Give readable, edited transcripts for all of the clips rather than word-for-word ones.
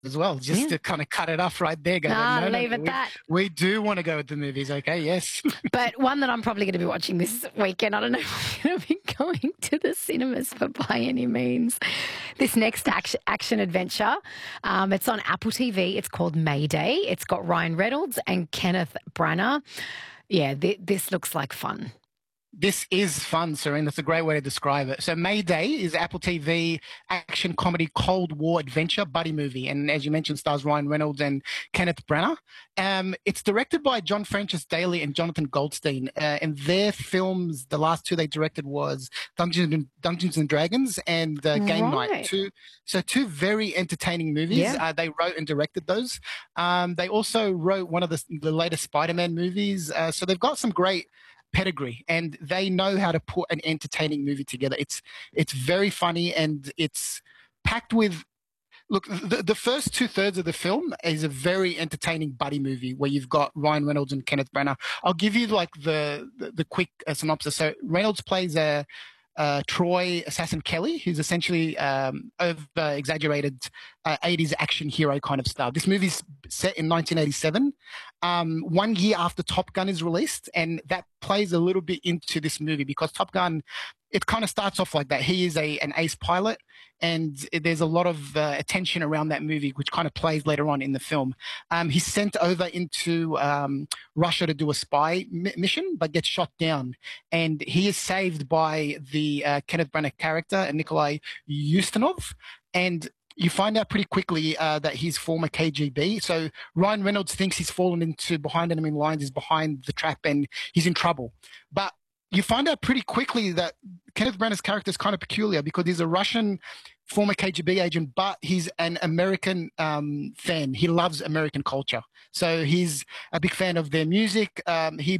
as well, just Yeah. to kind of cut it off right there. Go, Leave it that. we do want to go with the movies. Okay, yes. But one that I'm probably going to be watching this weekend, I don't know if I'm going to be going to the cinemas by any means. This next action adventure, it's on Apple TV. It's called Mayday. It's got Ryan Reynolds and Kenneth Branagh. Yeah, this looks like fun. This is fun, Serene. That's a great way to describe it. So Mayday is Apple TV action comedy Cold War adventure buddy movie. And as you mentioned, stars Ryan Reynolds and Kenneth Branagh. It's directed by John Francis Daley and Jonathan Goldstein. And their films, the last two they directed was Dungeons and Dragons and Game Night. Two very entertaining movies. Yeah. They wrote and directed those. They also wrote one of the latest Spider-Man movies. So they've got some great pedigree, and they know how to put an entertaining movie together. It's very funny, and it's packed with. Look, the first 2/3 of the film is a very entertaining buddy movie where you've got Ryan Reynolds and Kenneth Branagh. I'll give you like the quick synopsis. So Reynolds plays Troy Assassin Kelly, who's essentially over-exaggerated 80s action hero kind of style. This movie's set in 1987, 1 year after Top Gun is released, and that plays a little bit into this movie because Top Gun, it kind of starts off like that. He is an ace pilot, and there's a lot of attention around that movie, which kind of plays later on in the film. He's sent over into Russia to do a spy mission, but gets shot down. And he is saved by the Kenneth Branagh character, Nikolai Ustinov. And you find out pretty quickly that he's former KGB. So Ryan Reynolds thinks he's fallen into behind enemy lines, is behind the trap, and he's in trouble. But you find out pretty quickly that Kenneth Branagh's character is kind of peculiar because he's a Russian former KGB agent, but he's an American fan. He loves American culture. So he's a big fan of their music. He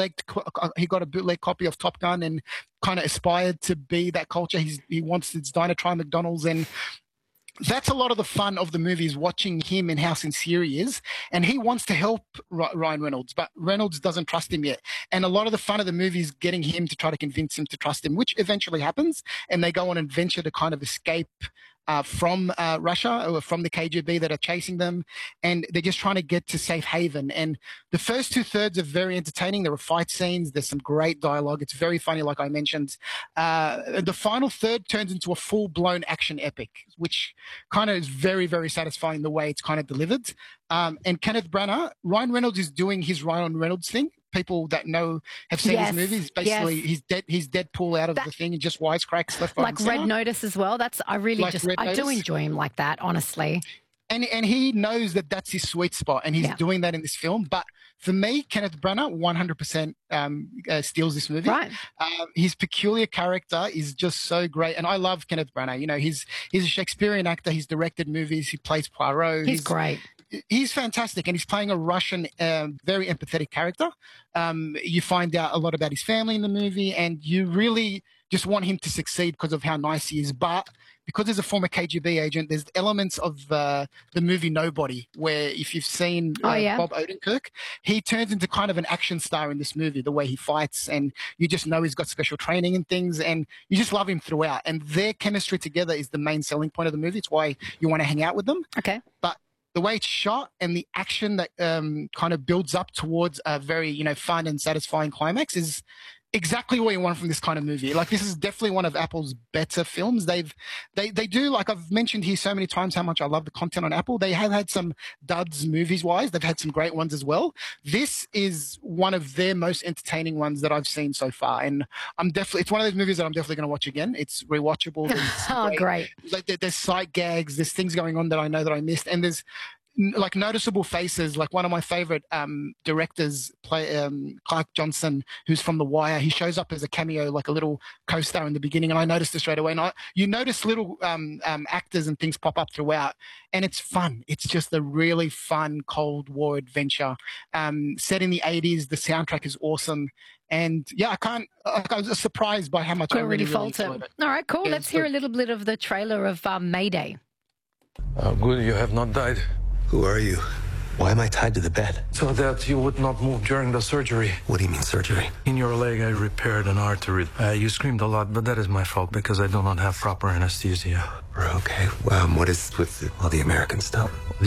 got a bootleg copy of Top Gun and kind of aspired to be that culture. He wants his diner try McDonald's, and that's a lot of the fun of the movie, is watching him and how sincere he is. And he wants to help Ryan Reynolds, but Reynolds doesn't trust him yet. And a lot of the fun of the movie is getting him to try to convince him to trust him, which eventually happens. And they go on an adventure to kind of escape from Russia, or from the KGB that are chasing them, and they're just trying to get to safe haven. And the first 2/3 are very entertaining. There are fight scenes. There's some great dialogue. It's very funny, like I mentioned. The final third turns into a full-blown action epic, which kind of is very, very satisfying the way it's kind of delivered. And Kenneth Branagh, Ryan Reynolds is doing his Ryan Reynolds thing. People that know have seen his movies. Basically, he's Deadpool out of the thing and just wisecracks left, right, and center. Red Notice as well. I do enjoy him like that, honestly. And he knows that that's his sweet spot, and he's doing that in this film. But for me, Kenneth Branagh 100% steals this movie. Right. His peculiar character is just so great, and I love Kenneth Branagh. You know, he's a Shakespearean actor. He's directed movies. He plays Poirot. He's great. He's fantastic, and he's playing a Russian, very empathetic character. You find out a lot about his family in the movie, and you really just want him to succeed because of how nice he is. But because he's a former KGB agent, there's elements of the movie Nobody, where if you've seen Bob Odenkirk, he turns into kind of an action star in this movie, the way he fights, and you just know he's got special training and things, and you just love him throughout. And their chemistry together is the main selling point of the movie. It's why you want to hang out with them. Okay. But the way it's shot and the action that kind of builds up towards a very, fun and satisfying climax is exactly what you want from this kind of movie. Like, this is definitely one of Apple's better films. They do, like I've mentioned here so many times how much I love the content on Apple. They have had some duds movies wise. They've had some great ones as well. This is one of their most entertaining ones that I've seen so far. And it's one of those movies that I'm definitely going to watch again. It's rewatchable. Great. Like, there's sight gags. There's things going on that I know that I missed. And there's like noticeable faces. Like, one of my favorite directors, Clark Johnson, who's from The Wire. He shows up as a cameo, like a little co-star in the beginning, and I noticed it straight away. And you notice little actors and things pop up throughout, and it's fun. It's just a really fun Cold War adventure set in the 80s. The soundtrack is awesome. And yeah, I was surprised by how much I really enjoyed it. All right, cool. Let's hear a little bit of the trailer of Mayday. Good, you have not died. Who are you? Why am I tied to the bed? So that you would not move during the surgery. What do you mean surgery? In your leg, I repaired an artery. You screamed a lot, but that is my fault because I do not have proper anesthesia. Okay, what is with all the American stuff?